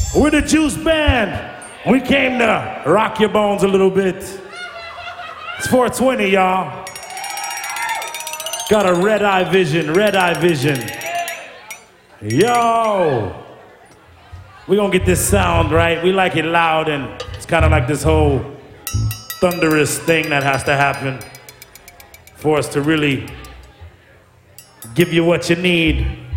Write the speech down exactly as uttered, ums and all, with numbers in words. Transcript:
We're the Juice Band. We came to rock your bones a little bit. It's four twenty, y'all. Got a red eye vision, red eye vision. Yo! We gonna get this sound right. We like it loud, and it's kind of like this whole thunderous thing that has to happen for us to really give you what you need.